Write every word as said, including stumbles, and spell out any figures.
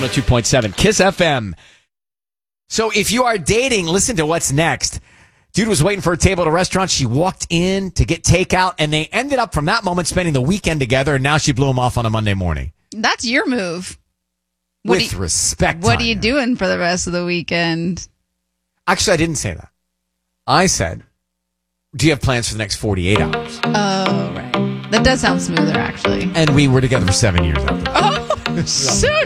one oh two point seven Kiss F M. So if you are dating, listen to what's next. Dude was waiting for a table at a restaurant. She walked in to get takeout, and they ended up from that moment spending the weekend together, and now she blew him off on a Monday morning. That's your move. What With you, respect, What Tanya. are you doing for the rest of the weekend? Actually, I didn't say that. I said, do you have plans for the next forty-eight hours? Oh, right. That does sound smoother, actually. And we were together for seven years after that. Oh, so